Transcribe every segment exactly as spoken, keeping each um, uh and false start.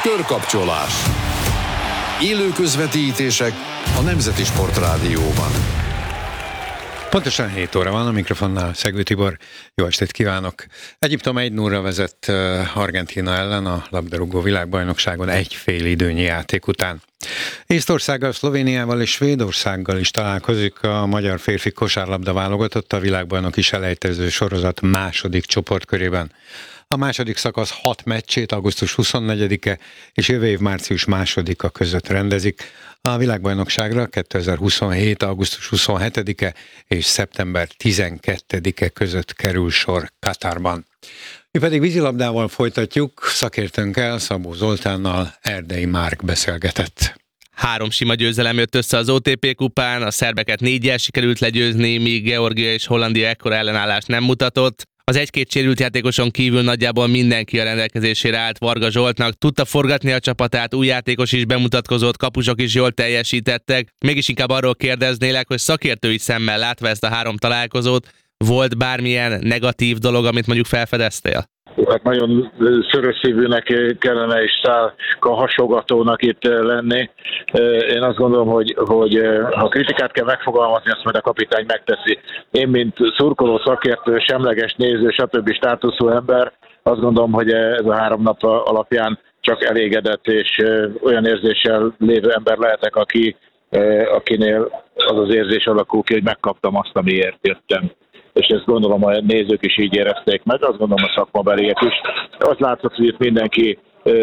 Körkapcsolás. Élő közvetítések a Nemzeti Sportrádióban. Pontosan hét óra van, a mikrofonnál Szegő Tibor. Jó estét kívánok! Egyiptom egy nullra vezet Argentína ellen a labdarúgó világbajnokságon egy fél időnyi játék után. Észtországgal, Szlovéniával és Svédországgal is találkozik a magyar férfi kosárlabda válogatott a világbajnoki selejtező sorozat második csoportkörében. A második szakasz hat meccsét augusztus huszonnegyedike és jövő év március másodika között rendezik. A világbajnokságra kétezer-huszonhét. augusztus huszonhetedike és szeptember tizenkettedike között kerül sor Katarban. Mi pedig vízilabdával folytatjuk, szakértőnkkel, Szabó Zoltánnal Erdei Márk beszélgetett. Három sima győzelem jött össze az o té pé kupán, a szerbeket négyel sikerült legyőzni, míg Georgia és Hollandia ekkora ellenállást nem mutatott. Az egy-két sérült játékoson kívül nagyjából mindenki a rendelkezésére állt Varga Zsoltnak, tudta forgatni a csapatát, új játékos is bemutatkozott, kapusok is jól teljesítettek. Mégis inkább arról kérdeznélek, hogy szakértői szemmel látva ezt a három találkozót, volt bármilyen negatív dolog, amit mondjuk felfedeztél? Hát nagyon szörös szívűnek kellene és szálka hasogatónak itt lenni. Én azt gondolom, hogy, hogy ha kritikát kell megfogalmazni, azt majd a kapitány megteszi. Én, mint szurkoló, szakértő, semleges néző, stb. Státuszú ember, azt gondolom, hogy ez a három nap alapján csak elégedett és olyan érzéssel lévő ember lehetek, aki, akinél az az érzés alakul ki, hogy megkaptam azt, amiért jöttem. És ezt gondolom, a nézők is így érezték meg, azt gondolom a szakmabeliek is. Azt látszott, hogy itt mindenki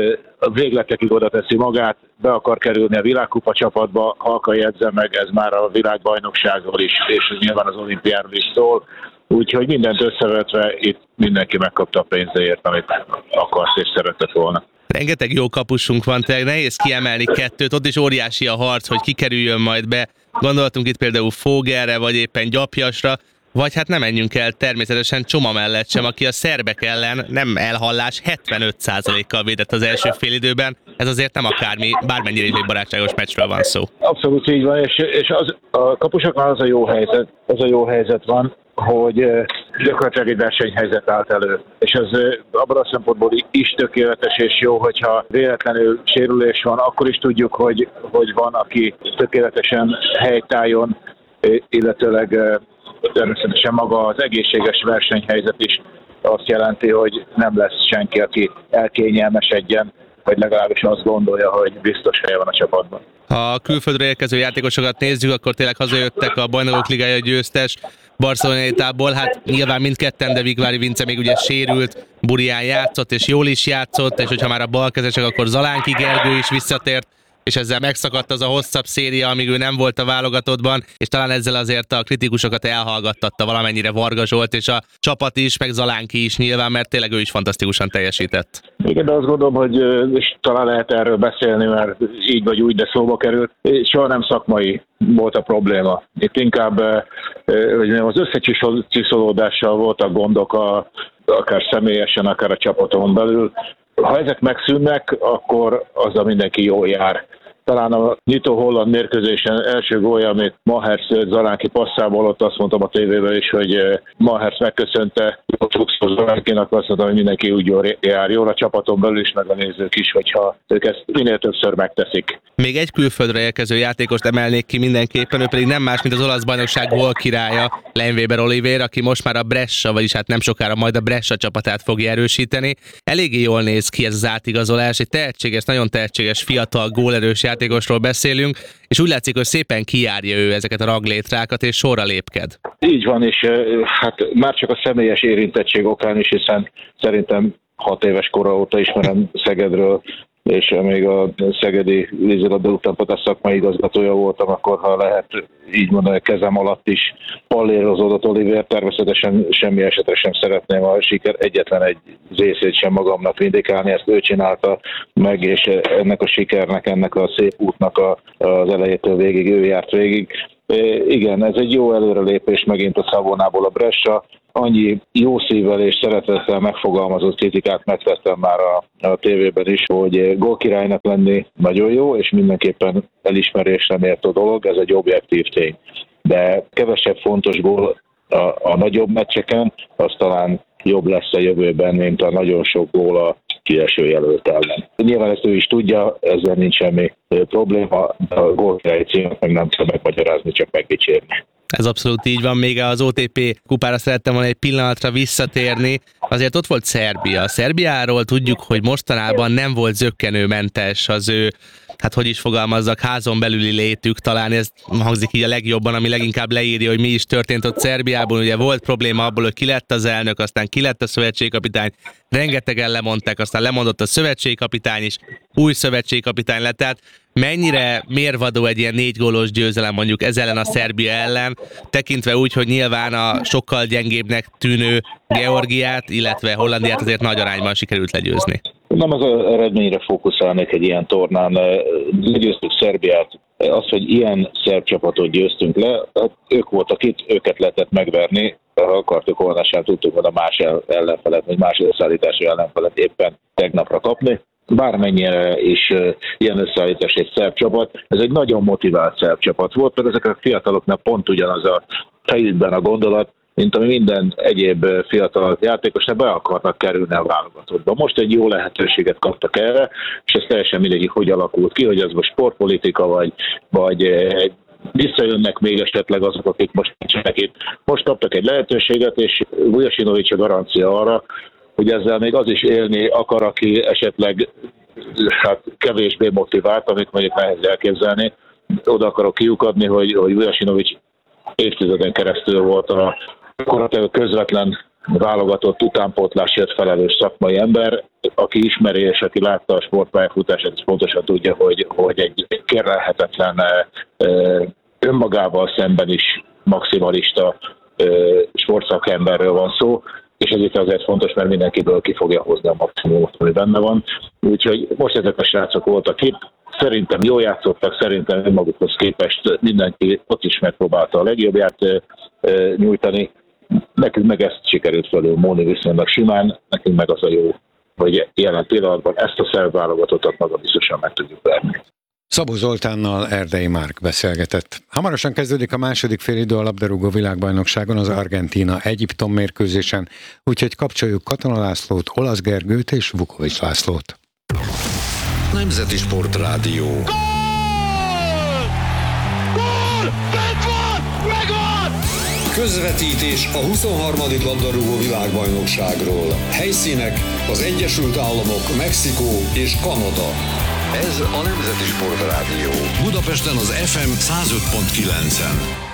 a végletekig oda teszi magát, be akar kerülni a világkupa csapatba, halkan jegyzem meg, ez már a világbajnokságról is, és nyilván az olimpiáról is szól. Úgyhogy mindent összevetve itt mindenki megkapta a pénzéért, amit akart és szeretett volna. Rengeteg jó kapusunk van, tehát nehéz kiemelni kettőt, ott is óriási a harc, hogy ki kerüljön majd be. Gondoltunk itt például Fogelre, vagy éppen Gyapjasra, vagy hát nem menjünk el természetesen Csoma mellett sem, aki a szerbek ellen nem elhallás hetvenöt százalékkal védett az első félidőben. Ez azért nem akármi, bármennyire is egy barátságos meccsről van szó. Abszolút így van, és, és az, a kapusoknál az a jó helyzet, az a jó helyzet van, hogy gyakorlatilag egy versenyhelyzet állt elő. És ez abban a szempontból is tökéletes és jó, hogyha véletlenül sérülés van, akkor is tudjuk, hogy, hogy van, aki tökéletesen helytálljon, illetőleg természetesen maga az egészséges versenyhelyzet is azt jelenti, hogy nem lesz senki, aki elkényelmesedjen, vagy legalábbis azt gondolja, hogy biztos helye van a csapatban. Ha a külföldre érkező játékosokat nézzük, akkor tényleg hazajöttek a Bajnokok Ligája győztes Barcelonából. Hát nyilván mindketten, de Vigvári Vince még ugye sérült, Burián játszott, és jól is játszott, és hogyha már a balkezesek, akkor Zalánki Gergő is visszatért, és ezzel megszakadt az a hosszabb széria, amíg ő nem volt a válogatottban, és talán ezzel azért a kritikusokat elhallgattatta valamennyire Varga Zsolt, és a csapat is, meg Zalánki is nyilván, mert tényleg ő is fantasztikusan teljesített. Igen, de azt gondolom, hogy és talán lehet erről beszélni, mert így vagy úgy, de szóba került. Soha nem szakmai volt a probléma. Itt inkább hogy az összecsiszolódással voltak gondok, a, akár személyesen, akár a csapaton belül. Ha ezek megszűnnek, akkor azzal mindenki jól jár. Talán a nyitó holland mérkőzésen első gólja, amit Mahersz Zalánki passzából, ott azt mondtam a tévében is, hogy Mahersz megköszönte Zalánkinak, azt mondtam, hogy mindenki úgy jól jár. Jól a csapaton belül is, meg a nézők is, hogyha ők ezt minél többször megteszik. Még egy külföldre érkező játékost emelnék ki mindenképpen, ő pedig nem más, mint az olasz bajnokság gól királya, Leinweber Olivér, aki most már a Brescia, vagyis hát nem sokára majd a Brescia csapatát fogja erősíteni. Eléggé jól néz ki ez az átigazolás, egy tehetséges, nagyon tehetséges, fiatal, gólerős játékosról beszélünk, és úgy látszik, hogy szépen kijárja ő ezeket a ranglétrákat, és sorra lépked. Így van, és hát már csak a személyes érintettség okán is, hiszen szerintem hat éves kora óta ismerem Szegedről, és még a szegedi vízilabda utánpótlás szakmai igazgatója voltam, akkor ha lehet így mondani, a kezem alatt is pallérozódott Olivér, természetesen semmi esetre sem szeretném a siker egyetlen egy részét sem magamnak vindikálni, ezt ő csinálta meg, és ennek a sikernek, ennek a szép útnak a, az elejétől végig ő járt végig. Igen, ez egy jó előrelépés megint a Szavonából a Brescia. Annyi jó szívvel és szeretettel megfogalmazott kritikát megtettem már a, a tévében is, hogy gólkirálynak lenni nagyon jó, és mindenképpen elismerésre méltó dolog, ez egy objektív tény. De kevesebb fontos gól a, a nagyobb meccseken, az talán jobb lesz a jövőben, mint a nagyon sok gól a kieső jelölt ellen. Nyilván ezt ő is tudja, ezzel nincs semmi probléma, a gólkirály címet meg nem kell megmagyarázni, csak megdicsérni. Ez abszolút így van, még az o té pé kupára szerettem volna egy pillanatra visszatérni. Azért ott volt Szerbia. Szerbiáról tudjuk, hogy mostanában nem volt zökkenőmentes az ő, hát hogy is fogalmazzak, házon belüli létük, talán ez hangzik így a legjobban, ami leginkább leírja, hogy mi is történt ott Szerbiában. Ugye volt probléma abból, hogy ki lett az elnök, aztán ki lett a szövetségkapitány, rengetegen lemondták, aztán lemondott a szövetségkapitány is, új szövetségkapitány lett, tehát mennyire mérvadó egy ilyen négy gólos győzelem mondjuk ez ellen a Szerbia ellen, tekintve úgy, hogy nyilván a sokkal gyengébbnek tűnő Georgiát, illetve Hollandiát azért nagy arányban sikerült legyőzni. Nem az eredményre fókuszálnék egy ilyen tornán. Legyőztük Szerbiát. Az, hogy ilyen szerb csapatot győztünk le, hát ők voltak itt, őket lehetett megverni. Ha akartuk volna, sem tudtuk volna más ellenfelet, vagy más összeállítási ellenfelet éppen tegnapra kapni. Bármennyire is ilyen összeállítás egy szerb csapat, ez egy nagyon motivált szerb csapat volt, mert ezek a fiataloknak pont ugyanaz a fejükben a gondolat, mint ami minden egyéb fiatal játékosnak be akarnak kerülni a válogatottba. Most egy jó lehetőséget kaptak erre, és ez teljesen mindegy, hogy alakult ki, hogy ez most sportpolitika, vagy, vagy visszajönnek még esetleg azok, akik most nincsenek itt. Most kaptak egy lehetőséget, és Vujasinovics a garancia arra, hogy ezzel még az is élni akar, aki esetleg hát kevésbé motivált, amit mondjuk nehéz elképzelni. Oda akarok kiukadni, hogy, hogy Vujasinovics évtizeden keresztül volt a közvetlen válogatott utánpótlásért felelős szakmai ember, aki ismeri és aki látta a sportpályafutását, ez pontosan tudja, hogy, hogy egy kérlelhetetlen önmagával szemben is maximalista sportszakemberről van szó, és ez itt azért fontos, mert mindenkiből ki fogja hozni a maximumot, ami benne van. Úgyhogy most ezek a srácok voltak itt, szerintem jól játszottak, szerintem önmagukhoz képest mindenki ott is megpróbálta a legjobbját nyújtani. Nekünk meg ezt sikerült felülmúlni viszonylag simán, nekünk meg az a jó, hogy jelen pillanatban ezt a szerb válogatottat maga biztosan meg tudjuk verni. Szabó Zoltánnal Erdei Márk beszélgetett. Hamarosan kezdődik a második félidő a labdarúgó világbajnokságon az Argentína-Egyiptom mérkőzésen, úgyhogy kapcsoljuk Katona Lászlót, Olasz Gergőt és Vukovics Lászlót. Nemzeti Sportrádió. Gól! Gól! Bent van! Megvan! Közvetítés a huszonharmadik labdarúgó világbajnokságról. Helyszínek az Egyesült Államok, Mexikó és Kanada. Ez a Nemzeti Sportrádió. Budapesten az ef em száz öt pont kilencen.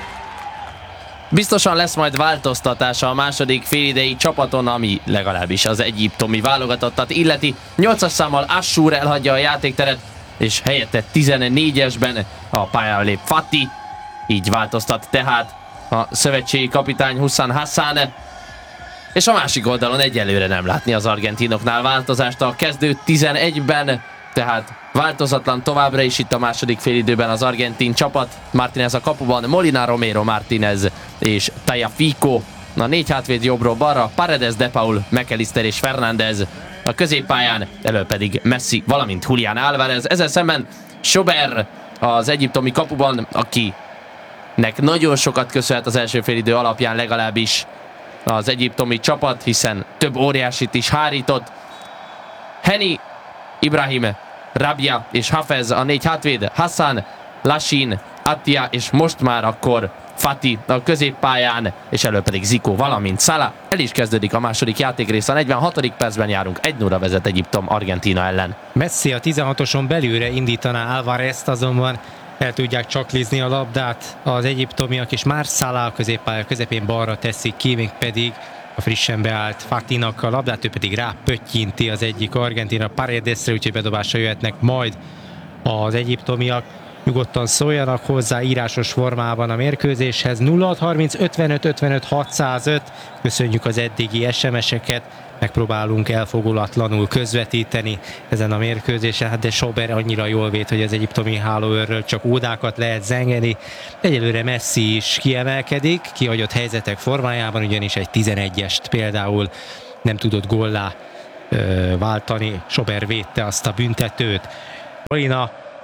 Biztosan lesz majd változtatása a második félidei csapaton, ami legalábbis az egyiptomi válogatottat illeti. nyolcas számmal Assur elhagyja a játékteret, és helyette tizennégyesben a pályára lép Fati. Így változtat tehát a szövetségi kapitány Hussam Hassan. És a másik oldalon egyelőre nem látni az argentinoknál változást a kezdő tizenegyben, tehát változatlan továbbra is itt a második félidőben az argentin csapat. Martínez a kapuban, Molina, Romero, Martínez és Tagliafico. A négy hátvéd jobbról balra, Paredes, De Paul, McAllister és Fernández. A középpályán elő pedig Messi, valamint Julián Álvarez. Ezzel szemben Sober az egyiptomi kapuban, akinek nagyon sokat köszönhet az első félidő alapján legalábbis az egyiptomi csapat, hiszen több óriásit is hárított. Heni, Ibrahim, Rabia és Hafez a négy hátvéd, Hassan, Lashin, Attia és most már akkor Fati a középpályán, és elő pedig Zico, valamint Salah. El is kezdődik a második játékrész, a negyvenhatodik percben járunk, egy nulla vezet Egyiptom Argentína ellen. Messi a tizenhatoson belülre indítaná Álvarezt, azonban el tudják csaklizni a labdát az egyiptomiak, és már Salah a középpálya közepén balra teszik ki, még pedig a frissen beállt Fatinak a labdát, ő pedig rápöttyinti az egyik argentina Paredesre, úgyhogy bedobásra jöhetnek majd az egyiptomiak. Nyugodtan szóljanak hozzá írásos formában a mérkőzéshez. nulla hat harminc ötvenöt ötvenöt hatszázöt. Köszönjük az eddigi es em es-eket. Megpróbálunk elfogulatlanul közvetíteni ezen a mérkőzésen, hát de Sober annyira jól vét, hogy az egyiptomi hálóőrről csak ódákat lehet zengeni. Egyelőre Messi is kiemelkedik, kihagyott helyzetek formájában, ugyanis egy tizenegyest például nem tudott góllá ö, váltani. Sober védte azt a büntetőt. Molina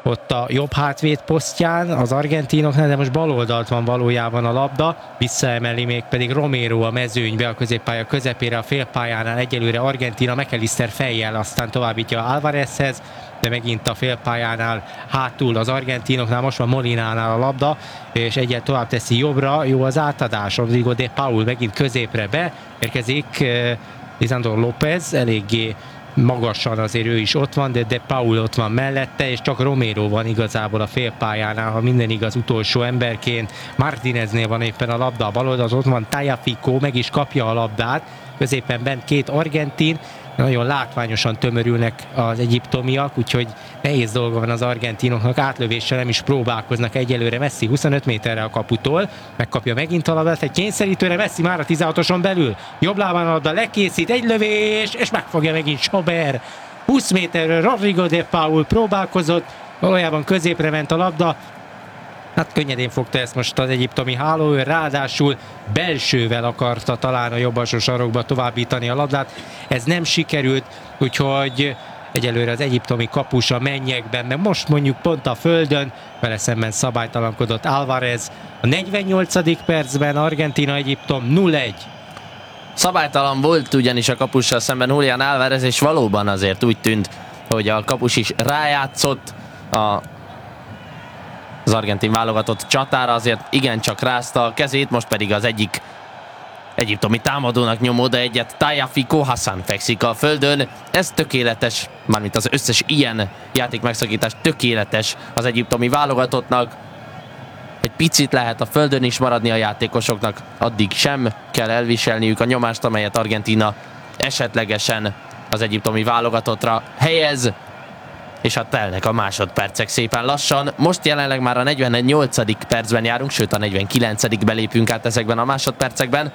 ott a jobb hátvéd posztján az argentinoknál, de most bal oldalt van valójában a labda, visszaemeli még pedig Romero a mezőnybe a középpálya közepére, a félpályánál egyelőre Argentina, McAllister fejjel, aztán továbbítja Alvarezhez, de megint a félpályánál hátul az argentinoknál, most van Molinánál a labda, és egyet tovább teszi jobbra, jó az átadás, Rodrigo de Paul megint középre be, érkezik Lisandro López, eléggé magasan azért ő is ott van, de De Paul ott van mellette, és csak Romero van igazából a félpályánál, ha minden igaz, utolsó emberként. Martineznél van éppen a labda a bal oldalt, ott van Tagliafico, meg is kapja a labdát, középen bent két argentin, nagyon látványosan tömörülnek az egyiptomiak, úgyhogy nehéz dolga van az argentinoknak, átlövéssel nem is próbálkoznak egyelőre. Messi huszonöt méterre a kaputól, megkapja megint a labdát, egy kényszerítőre, Messi már a tizenhatoson belül, jobb lábán a labda, lekészít, egy lövés, és megfogja megint Schober. húsz méterről Rodrigo de Paul próbálkozott, valójában középre ment a labda, hát könnyedén fogta ezt most az egyiptomi hálóőr, ráadásul belsővel akarta talán a jobb alsó sarokba továbbítani a labdát. Ez nem sikerült, úgyhogy egyelőre az egyiptomi kapus a mennyekben, mert most mondjuk pont a földön, vele szemben szabálytalankodott Alvarez. A negyvennyolcadik percben Argentina-Egyiptom nulla egy. Szabálytalan volt ugyanis a kapussal szemben Julián Alvarez, és valóban azért úgy tűnt, hogy a kapus is rájátszott a az argentin válogatott csatára, azért igencsak rázta a kezét, most pedig az egyik egyiptomi támadónak nyom oda egyet, Tagliafico, Hassan fekszik a földön, ez tökéletes, mármint az összes ilyen játék megszakítás tökéletes az egyiptomi válogatottnak. Egy picit lehet a földön is maradni a játékosoknak, addig sem kell elviselniük a nyomást, amelyet Argentina esetlegesen az egyiptomi válogatottra helyez, és hát telnek a másodpercek szépen lassan. Most jelenleg már a negyvennyolcadik percben járunk, sőt a negyvenkilencedik belépünk át ezekben a másodpercekben.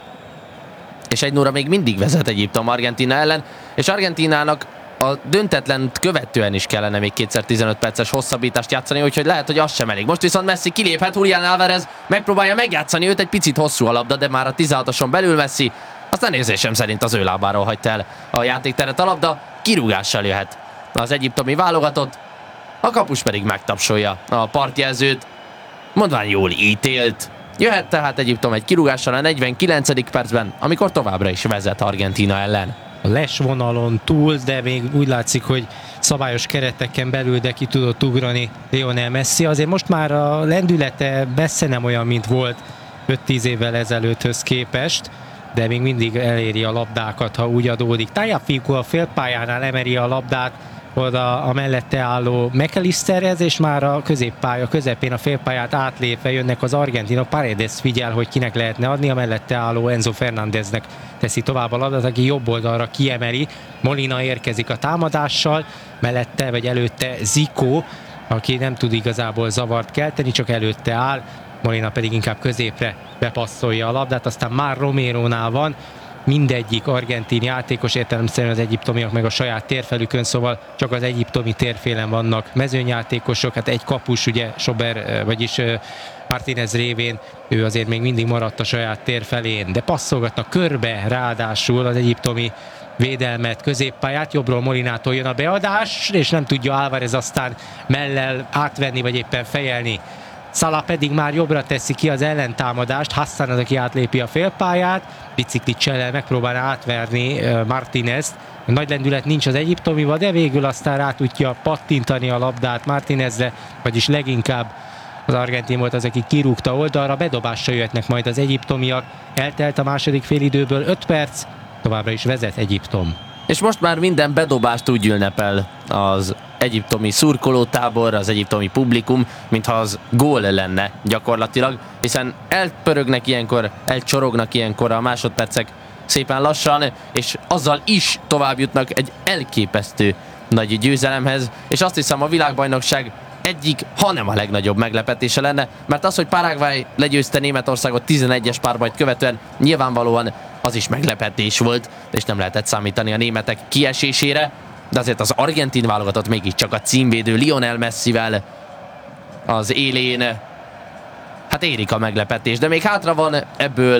És egy nulla még mindig vezet Egyiptom Argentina ellen, és Argentinának a döntetlent követően is kellene még kétszer tizenöt perces hosszabbítást játszani, úgyhogy lehet, hogy az sem elég. Most viszont Messi kiléphet, Julián Alvarez megpróbálja megjátszani őt, egy picit hosszú a labda, de már a tizenhatoson belül Messi, aztán érzésem szerint az ő lábáról hagyta el a játékteret a labda, kirúgással jöhet az egyiptomi válogatott, a kapus pedig megtapsolja a partjelzőt, mondván jól ítélt. Jöhet tehát Egyiptom egy kirúgással a negyvenkilencedik percben, amikor továbbra is vezet Argentina ellen. A lesvonalon túl, de még úgy látszik, hogy szabályos kereteken belül, de ki tudott ugrani Lionel Messi. Azért most már a lendülete messze nem olyan, mint volt öt-tíz évvel ezelőtthöz képest, de még mindig eléri a labdákat, ha úgy adódik. Tagliafico a félpályánál emeri a labdát oda a mellette álló McAllisterhez, és már a középpálya közepén a félpályát átlépve jönnek az argentinok. Paredes figyel, hogy kinek lehetne adni, a mellette álló Enzo Fernándeznek teszi tovább a labdát, aki jobb oldalra kiemeli. Molina érkezik a támadással, mellette vagy előtte Zico, aki nem tud igazából zavart kelteni, csak előtte áll. Molina pedig inkább középre bepasszolja a labdát, aztán már Romérónál van, mindegyik argentin játékos, értelemszerűen az egyiptomiak meg a saját térfelükön, szóval csak az egyiptomi térfélen vannak mezőnyjátékosok, hát egy kapus, ugye Schober, vagyis Martinez révén, ő azért még mindig maradt a saját térfelén, de passzolgatnak körbe, ráadásul az egyiptomi védelmet, középpályát, jobbról Molinától jön a beadás, és nem tudja Alvarez aztán mellel átvenni, vagy éppen fejelni. Salah pedig már jobbra teszi ki az ellentámadást, Hassan az, aki átlépi a félpályát, biciklit cselel, megpróbálna átverni Martinezt. Nagy lendület nincs az egyiptomival, de végül aztán rá tudja pattintani a labdát Martinezre, vagyis leginkább az argentin volt az, aki kirúgta oldalra, bedobásra jöhetnek majd az egyiptomiak. Eltelt a második félidőből öt perc, továbbra is vezet Egyiptom. És most már minden bedobást úgy ünnepel az egyiptomi szurkolótábor, az egyiptomi publikum, mintha az gól lenne gyakorlatilag, hiszen elpörögnek ilyenkor, elcsorognak ilyenkor a másodpercek szépen lassan, és azzal is tovább jutnak egy elképesztő nagy győzelemhez, és azt hiszem a világbajnokság egyik, hanem a legnagyobb meglepetése lenne, mert az, hogy Paraguay legyőzte Németországot tizenegyes párbajt követően, nyilvánvalóan az is meglepetés volt, és nem lehetett számítani a németek kiesésére, de azért az argentin válogatott mégiscsak a címvédő Lionel Messivel az élén, hát érik a meglepetés, de még hátra van ebből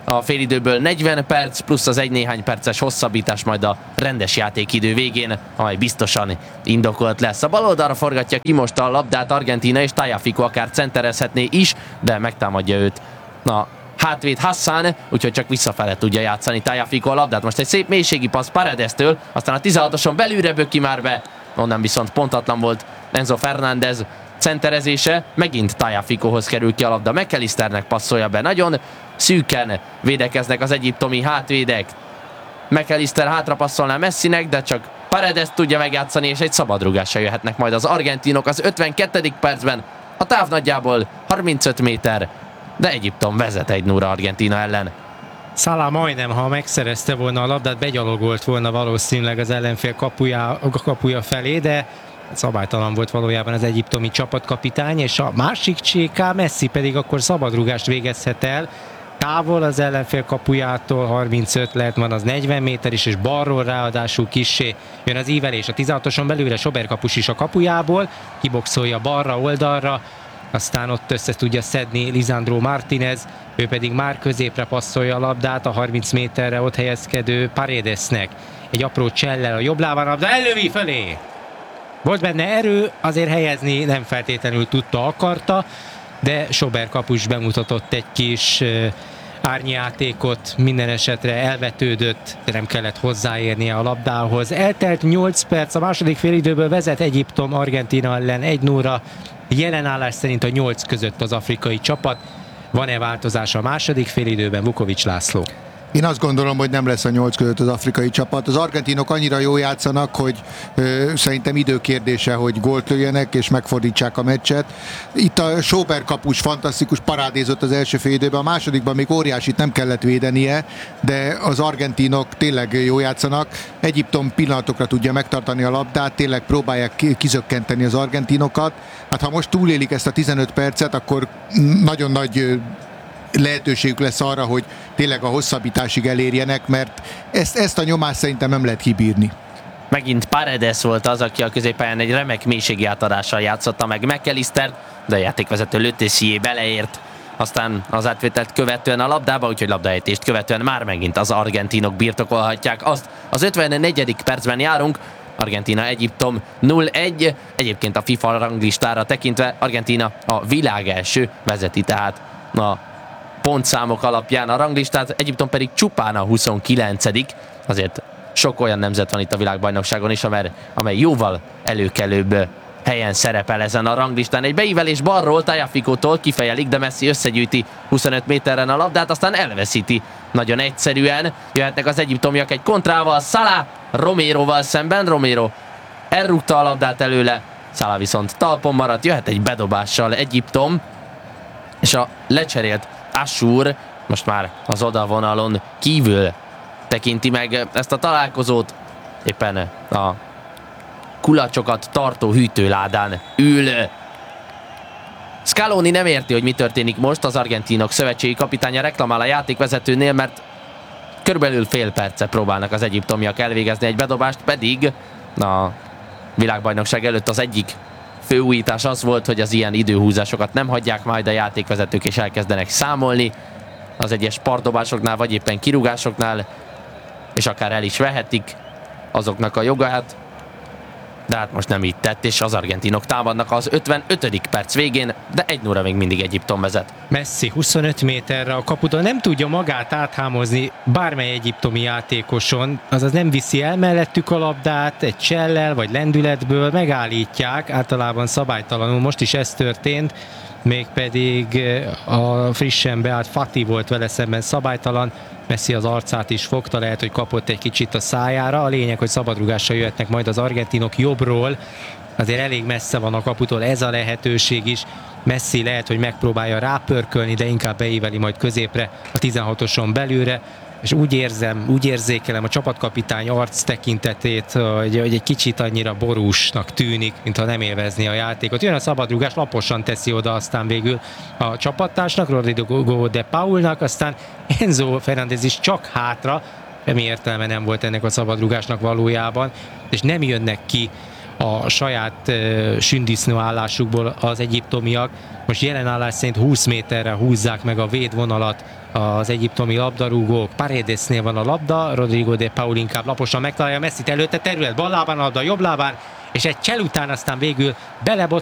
A félidőből negyven perc, plusz az egy néhány perces hosszabbítás majd a rendes játékidő végén, amely biztosan indokolt lesz. A bal oldalra forgatja ki most a labdát Argentína, és Tagliafico akár centerezhetné is, de megtámadja őt a hátvéd Hassan, úgyhogy csak visszafele tudja játszani Tagliafico a labdát. Most egy szép mélységi passz Paredestől, aztán a tizenhatoson belülre böki már be, onnan viszont pontatlan volt Enzo Fernández centerezése, megint Tagliaficohoz kerül ki a labda, McAllisternek passzolja be, nagyon szűken védekeznek az egyiptomi hátvédek. McAllister hátra passzolná Messinek, de csak Paredes tudja megjátszani, és egy szabadrugásra jöhetnek majd az argentinok az ötvenkettedik percben. A táv nagyjából harmincöt méter, de Egyiptom vezet egy nulla Argentína ellen. Salah majdnem, ha megszerezte volna a labdát, begyalogolt volna valószínűleg az ellenfél kapuja, kapuja felé, de szabálytalan volt valójában az egyiptomi csapatkapitány, és a másik cséká Messi pedig akkor szabadrugást végezhet el, távol az ellenfél kapujától, harmincöt lehet, van az negyven méter is, és balról ráadásul kissé jön az ívelés. A tizenhatoson belülre Sober kapus is a kapujából, kiboxolja balra, oldalra, aztán ott össze tudja szedni Lisandro Martinez, ő pedig már középre passzolja a labdát a harminc méterre ott helyezkedő Paredesnek. Egy apró csellel a jobb lábán labda, ellövi felé! Volt benne erő, azért helyezni nem feltétlenül tudta, akarta, de Sober kapus bemutatott egy kis árnyjátékot, minden esetre elvetődött, de nem kellett hozzáérnie a labdához. Eltelt nyolc perc, a második félidőből vezet Egyiptom Argentína ellen egy nulla. Jelen állás szerint a nyolc között az afrikai csapat. Van-e változás a második félidőben? Vukovics László. Én azt gondolom, hogy nem lesz a nyolc között az afrikai csapat. Az argentinok annyira jól játszanak, hogy ö, szerintem időkérdése, hogy gólt lőjenek és megfordítsák a meccset. Itt a Sober kapus fantasztikus parádézott az első fél időben, a másodikban még óriásit nem kellett védenie, de az argentinok tényleg jól játszanak. Egyiptom pillanatokra tudja megtartani a labdát, tényleg próbálják kizökkenteni az argentinokat. Hát ha most túlélik ezt a tizenöt percet, akkor nagyon nagy lehetőségük lesz arra, hogy tényleg a hosszabbításig elérjenek, mert ezt, ezt a nyomást szerintem nem lehet kibírni. Megint Paredes volt az, aki a középpályán egy remek mélységi átadással játszotta meg McAllistert, de a játékvezető Le Tissier beleért. Aztán az átvételt követően a labdába, úgyhogy labdaejtést követően már megint az argentinok birtokolhatják azt. Az ötvennegyedik percben járunk, Argentína Egyiptom nulla egy, egyébként a FIFA ranglistára tekintve Argentína a világ első, vezeti tehát a pontszámok alapján a ranglistát, Egyiptom pedig csupán a huszonkilencedik Azért sok olyan nemzet van itt a világbajnokságon is, amely, amely jóval előkelőbb helyen szerepel ezen a ranglistán. Egy beívelés balról Tagliaficótól kifejelik, de Messi összegyűjti huszonöt méteren a labdát, aztán elveszíti nagyon egyszerűen. Jöhetnek az egyiptomiak egy kontrával, Salah Romeroval szemben, Romero elrúgta a labdát előle, Salah viszont talpon maradt, jöhet egy bedobással Egyiptom, és a lecserélt Ashour most már az oldalvonalon kívül tekinti meg ezt a találkozót, éppen a kulacsokat tartó hűtőládán ül. Scaloni nem érti, hogy mi történik most, az argentinok szövetségi kapitánya reklamál a játékvezetőnél, mert körülbelül fél perce próbálnak az egyiptomiak elvégezni egy bedobást, pedig a világbajnokság előtt az egyik fő újítás az volt, hogy az ilyen időhúzásokat nem hagyják majd a játékvezetők, és elkezdenek számolni az egyes partdobásoknál, vagy éppen kirúgásoknál, és akár el is vehetik azoknak a jogát, de hát most nem így tett, és az argentinok támadnak az ötvenötödik perc végén, de egy nulla még mindig Egyiptom vezet. Messi huszonöt méterre a kaputól nem tudja magát áthámozni bármely egyiptomi játékoson, azaz nem viszi el mellettük a labdát, egy csellel vagy lendületből megállítják, általában szabálytalanul, most is ez történt, mégpedig a frissen beállt Fati volt vele szemben szabálytalan, Messi az arcát is fogta, lehet, hogy kapott egy kicsit a szájára. A lényeg, hogy szabadrugással jöhetnek majd az argentinok jobbról, azért elég messze van a kaputól ez a lehetőség is. Messi lehet, hogy megpróbálja rápörkölni, de inkább beíveli majd középre a tizenhatoson belülre, és úgy érzem, úgy érzékelem a csapatkapitány arc tekintetét, hogy, hogy egy kicsit annyira borúsnak tűnik, mintha nem élvezni a játékot. Jön a szabadrugás, laposan teszi oda aztán végül a csapattársnak, Rodrigo de Paulnak, aztán Enzo Fernández is csak hátra, semmi értelme nem volt ennek a szabadrugásnak valójában, és nem jönnek ki a saját uh, sündisznó állásukból az egyiptomiak. Most jelen állás szerint húsz méterre húzzák meg a védvonalat az egyiptomi labdarúgók. Paredesnél van a labda, Rodrigo de Paul inkább laposan megtalálja Messit előtte, terület bal lábán a labda, jobb lábán, és egy csel után aztán végül belebot